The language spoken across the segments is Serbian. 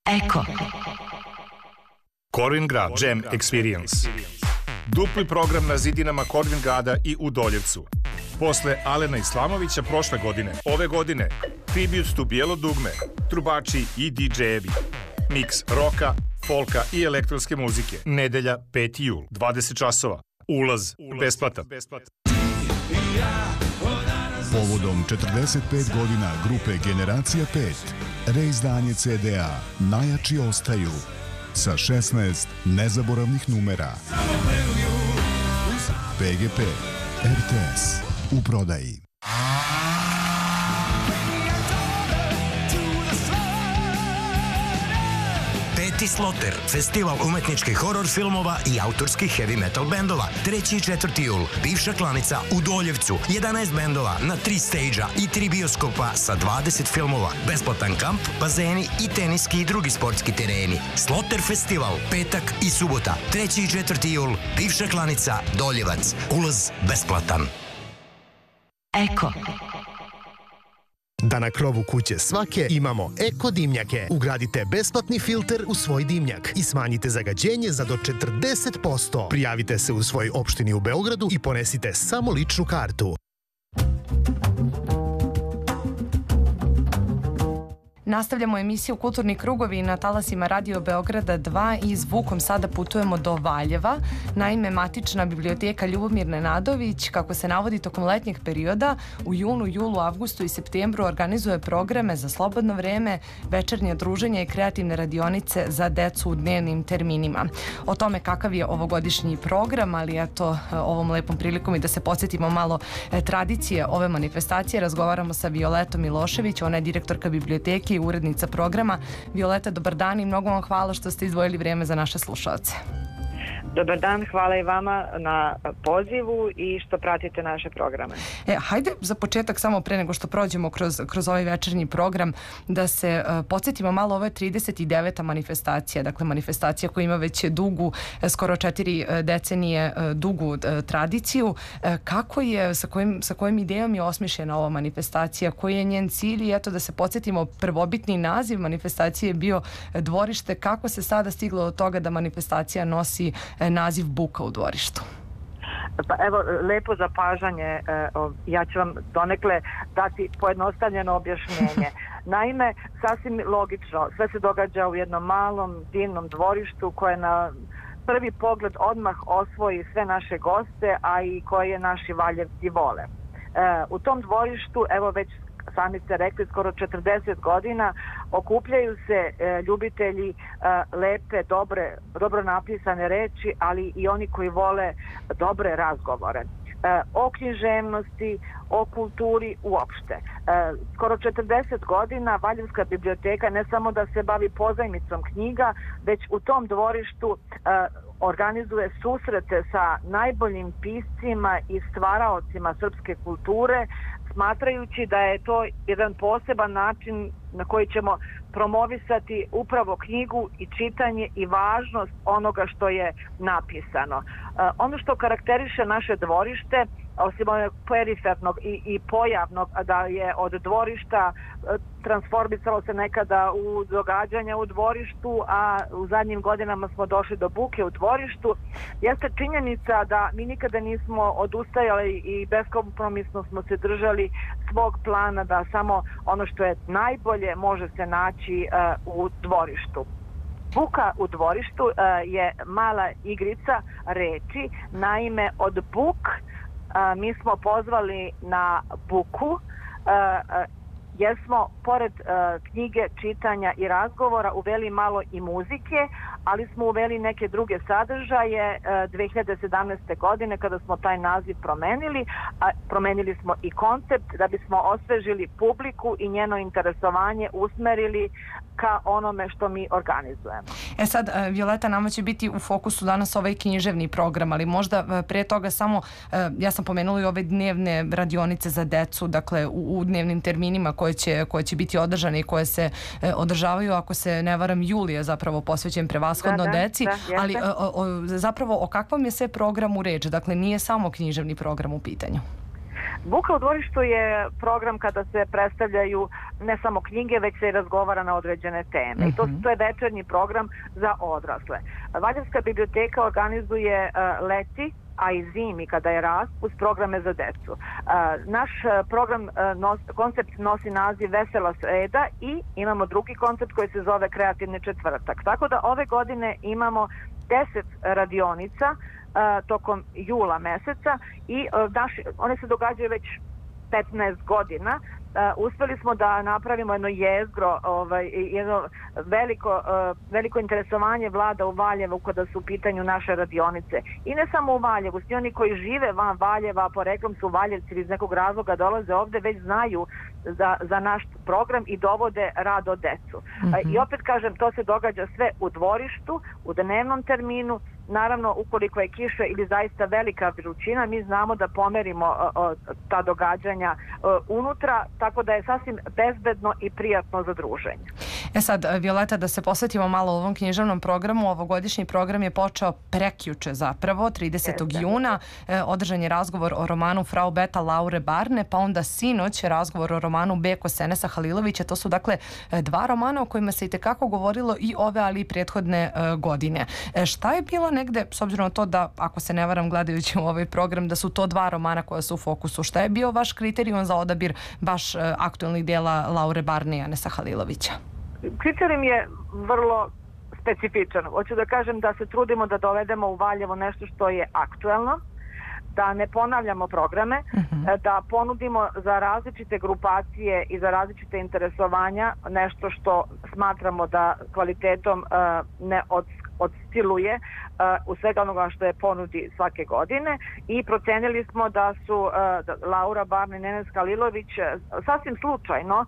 Eko. Korvingrad Jam Experience. Dupli program na zidinama Korvingrada i u Doljevcu. Posle Alena Islamovića prošle godine, ove godine, tribute to Bijelo dugme, trubači i DJ-evi. Miks roka, folka i elektronske muzike. Nedelja 5. jul, 20 časova. Ulaz besplatan. Povodom 45 godina grupe Generacija 5, reizdanje CD-a Najjači ostaju sa 16 nezaboravnih numera. PGP, RTS, u prodaji. Peti Sloter, festival umetničkih horor filmova i autorskih heavy metal bendova. 3. i 4. jul, bivša klanica u Doljevcu. 11 bendova na 3 stage-a i 3 bioskopa sa 20 filmova. Besplatan kamp, bazeni i teniski i drugi sportski tereni. Sloter festival, petak i subota. 3. i 4. jul, bivša klanica Doljevac. Ulaz besplatan. Eko. Da na krovu kuće svake imamo eko dimnjake. Ugradite besplatni filter u svoj dimnjak i smanjite zagađenje za do 40%. Prijavite se u svojoj opštini u Beogradu i ponesite samo ličnu kartu. Nastavljamo emisiju Kulturni krugovi na talasima Radio Beograda 2 i zvukom sada putujemo do Valjeva. Naime, matična biblioteka Ljubomir Nenadović, kako se navodi tokom letnjeg perioda, u junu, julu, avgustu i septembru organizuje programe za slobodno vreme, večernje druženje i kreativne radionice za decu u dnevnim terminima. O tome kakav je ovogodišnji program, ali eto ovom lepom prilikom i da se podsjetimo malo tradicije ove manifestacije, razgovaramo sa Violetom Milošević, ona je direktorka biblioteke i urednica programa. Violeta, dobar dan i mnogo vam hvala što ste izdvojili vrijeme za naše slušalce. Dobar dan, hvala i vama na pozivu i što pratite naše programe. Hajde za početak, samo pre nego što prođemo kroz ovaj večernji program, da se podsjetimo malo, ovo je 39. manifestacija, dakle manifestacija koja ima već dugu, skoro 4 decenije dugu tradiciju. Kako je, sa kojim idejom je osmišljena ova manifestacija, koji je njen cilj i eto da se podsjetimo, prvobitni naziv manifestacije je bio dvorište, kako se sada stiglo do toga da manifestacija nosi naziv Buka u dvorištu? Pa evo, lepo zapažanje, ja ću vam donekle dati pojednostavljeno objašnjenje. Naime, sasvim logično, sve se događa u jednom malom, divnom dvorištu koje na prvi pogled odmah osvoji sve naše goste, a i koje naši Valjevci vole. U tom dvorištu, evo već sami ste rekli, skoro 40 godina okupljaju se ljubitelji lepe, dobro napisane reči, ali i oni koji vole dobre razgovore o književnosti, o kulturi uopšte. Skoro 40 godina Valjevska biblioteka ne samo da se bavi pozajmicom knjiga, već u tom dvorištu organizuje susrete sa najboljim piscima i stvaraocima srpske kulture, smatrajući da je to jedan poseban način na koji ćemo promovisati upravo knjigu i čitanje i važnost onoga što je napisano. Ono što karakteriše naše dvorište, osim onog perifernog i pojavnog, da je od dvorišta transformisalo se nekada u događanja u dvorištu, a u zadnjim godinama smo došli do buke u dvorištu, jeste činjenica da mi nikada nismo odustajali i beskompromisno smo se držali svog plana da samo ono što je najbolje može se naći u dvorištu. Buka u dvorištu je mala igrica reči, naime od buk mi smo pozvali na buku, jer smo pored knjige, čitanja i razgovora uveli malo i muzike, ali smo uveli neke druge sadržaje 2017. godine kada smo taj naziv promenili, a promenili smo i koncept da bismo osvežili publiku i njeno interesovanje usmerili ka onome što mi organizujemo. Sad, Violeta, nama će biti u fokusu danas ovaj književni program, ali možda pre toga samo, ja sam pomenula i ove dnevne radionice za decu, dakle u dnevnim terminima koje će biti održane i koje se održavaju, ako se ne varam, jul je zapravo posvećen prevashodno deci, ali zapravo o kakvom je sve programu reč? Dakle, nije samo književni program u pitanju. Buka u dvorištu je program kada se predstavljaju ne samo knjige, već se i razgovara na određene teme. I to je večernji program za odrasle. Valjevska biblioteka organizuje leti, a i zimi kada je raspust, programe za decu. Naš program, koncept nosi naziv Vesela sreda i imamo drugi koncept koji se zove Kreativni četvrtak. Tako da ove godine imamo 10 radionica tokom jula meseca i one se događaju već 15 godina. Uspeli smo da napravimo jedno jezgro, jedno veliko interesovanje vlada u Valjevu kada su u pitanju naše radionice. I ne samo u Valjevu, svi oni koji žive van Valjeva, poreklom su Valjevci ili iz nekog razloga dolaze ovde, već znaju za naš program i dovode rado decu. I opet kažem, to se događa sve u dvorištu, u dnevnom terminu. Naravno, ukoliko je kiša ili zaista velika vrućina, mi znamo da pomerimo ta događanja unutra, tako da je sasvim bezbedno i prijatno za druženje. Sad, Violeta, da se posvetimo malo ovom književnom programu. Ovogodišnji program je počeo prekjuče zapravo, 30. juna. Održan je razgovor o romanu Frau Beta Laure Barne, pa onda sinoć razgovor o romanu Beko Senesa Halilovića. To su dakle dva romana o kojima se itekako govorilo i ove, ali i prethodne godine. Šta je bilo negde, s obzirom na to da, ako se ne varam gledajući u ovaj program, da su to dva romana koja su u fokusu, šta je bio vaš kriterijum za odabir baš aktualnih dela Laure Barne i Enesa Halilovića? Kriterijum je vrlo specifičan. Hoću da kažem da se trudimo da dovedemo u Valjevo nešto što je aktuelno, da ne ponavljamo programe, da ponudimo za različite grupacije i za različite interesovanja nešto što smatramo da kvalitetom ne odstiluje u svega onoga što je ponudi svake godine i procenili smo da su Laura Barne i Enes Halilović sasvim slučajno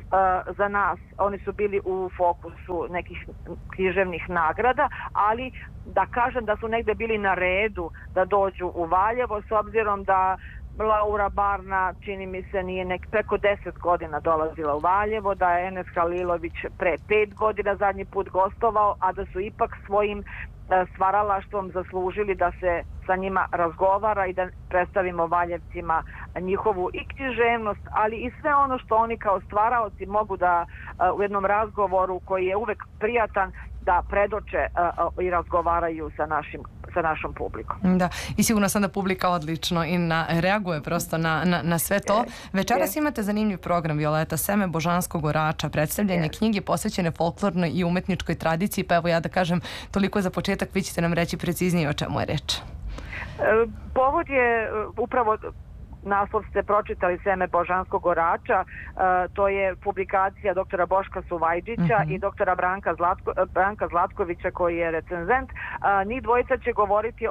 za nas, oni su bili u fokusu nekih književnih nagrada, ali da kažem da su negde bili na redu da dođu u Valjevo, s obzirom da Laura Barna, čini mi se, nije preko 10 godina dolazila u Valjevo, da je Enes Halilović pre 5 godina zadnji put gostovao, a da su ipak svojim stvaralaštvom zaslužili da se sa njima razgovara i da predstavimo Valjevcima njihovu i književnost, ali i sve ono što oni kao stvaraoci mogu da u jednom razgovoru koji je uvek prijatan da predoče i razgovaraju sa našom publikom. Da, i sigurno sam da publika odlično i reaguje prosto na sve to. Večeras imate zanimljiv program, Violeta, Seme božanskog orača, predstavljanje knjige posvećene folklornoj i umetničkoj tradiciji, pa evo ja da kažem toliko za početak, vi ćete nam reći preciznije o čemu je reč. Povod je upravo naslov ste pročitali, Seme božanskog orača, to je publikacija doktora Boška Suvajđića i doktora Branka Zlatkovića koji je recenzent. Njih dvojica će govoriti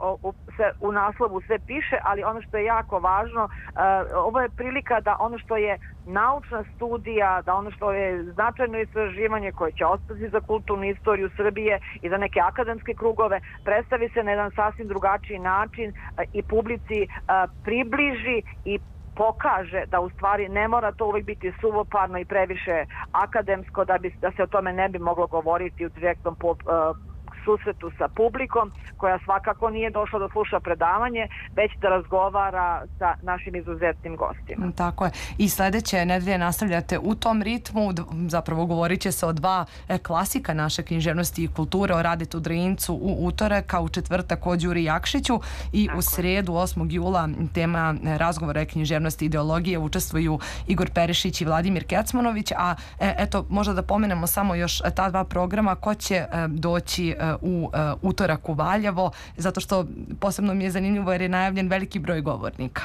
u naslovu sve piše, ali ono što je jako važno, ovo je prilika da ono što je naučna studija, da ono što je značajno istraživanje koje će ostati za kulturnu istoriju Srbije i za neke akademske krugove, predstavi se na jedan sasvim drugačiji način i publici približi i pokaže da u stvari ne mora to uvijek biti suvoparno i previše akademsko da se o tome ne bi moglo govoriti u direktnom susretu sa publikom, koja svakako nije došla da sluša predavanje, već da razgovara sa našim izuzetnim gostima. Tako je. I sledeće nedelje nastavljate u tom ritmu, zapravo govorit će se o dva klasika naše književnosti i kulture, o Radetu Drincu u utorak, a u četvrtak o Đuri Jakšiću i u sredu 8. jula tema razgovora književnosti i ideologije učestvuju Igor Perišić i Vladimir Kecmanović, a eto, možda da pomenemo samo još ta dva programa, ko će doći u utorak u Valjevo, zato što posebno mi je zanimljivo jer je najavljen veliki broj govornika.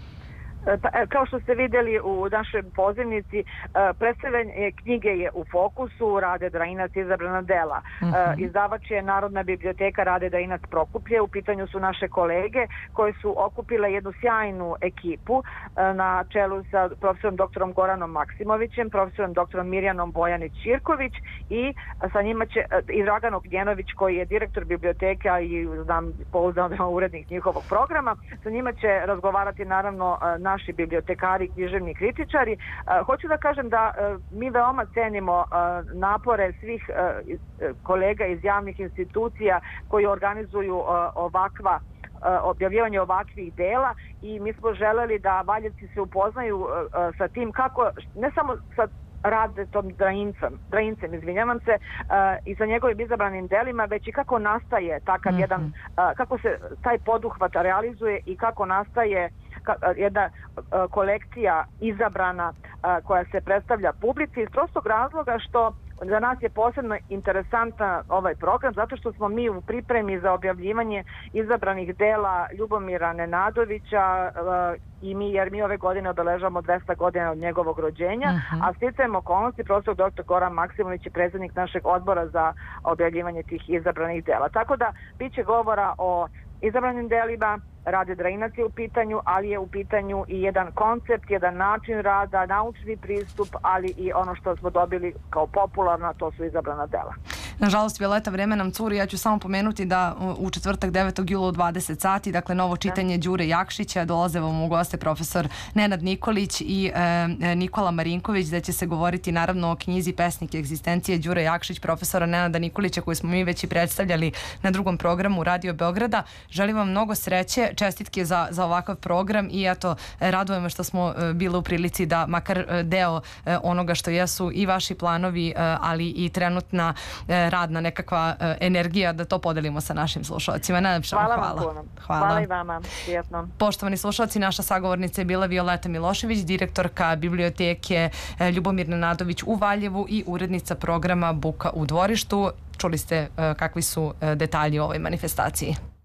Kao što ste vidjeli u našoj pozivnici, predstavljanje knjige je u fokusu, Rade Drainac izabrana dela. Izdavač je Narodna biblioteka Rade Drainac Prokuplje, u pitanju su naše kolege koje su okupile jednu sjajnu ekipu na čelu sa profesorom doktorom Goranom Maksimovićem, profesorom doktorom Mirjanom Bojanić-Ćirković i sa njima će i Dragan Ognjenović koji je direktor biblioteka i pouzdano urednik njihovog programa. Sa njima će razgovarati naravno naši bibliotekari, književni kritičari. Hoću da kažem da mi veoma cenimo napore svih kolega iz javnih institucija koji organizuju ovakva objavljivanje ovakvih dela i mi smo želeli da Valjevci se upoznaju sa tim kako, ne samo sa Radetom Drajincem, izvinjavam se, i sa njegovim izabranim delima, već i kako nastaje takav jedan, kako se taj poduhvat realizuje i kako nastaje jedna kolekcija izabrana koja se predstavlja publici iz prostog razloga što za nas je posebno interesantan ovaj program zato što smo mi u pripremi za objavljivanje izabranih dela Ljubomira Nenadovića jer mi ove godine obeležavamo 200 godina od njegovog rođenja, a sticajem okolnosti profesor dr. Goran Maksimović je predsjednik našeg odbora za objavljivanje tih izabranih dela. Tako da bit će govora o izabranim delima, Rade Drajinac je u pitanju, ali je u pitanju i jedan koncept, jedan način rada, naučni pristup, ali i ono što smo dobili kao popularno, to su izabrana dela. Nažalost, Violeta, vreme nam curi. Ja ću samo pomenuti da u četvrtak 9. jula u 20 sati, dakle novo čitanje Đure Jakšića, dolaze vam u goste profesor Nenad Nikolić i Nikola Marinković, da će se govoriti naravno o knjizi Pesnik egzistencije Đure Jakšić, profesora Nenada Nikolića, koju smo mi već i predstavljali na drugom programu Radio Beograda. Želim vam mnogo sreće, čestitke za ovakav program i eto, radujemo što smo bili u prilici da makar deo onoga što jesu i vaši planovi, ali i trenutna radna nekakva energija, da to podelimo sa našim slušalcima. Najlepša vam hvala. Hvala vam puno. Hvala i vama. Prijetno. Poštovani slušalci, naša sagovornica je bila Violeta Milošević, direktorka biblioteke Ljubomir Nenadović u Valjevu i urednica programa Buka u dvorištu. Čuli ste kakvi su detalji o ovoj manifestaciji.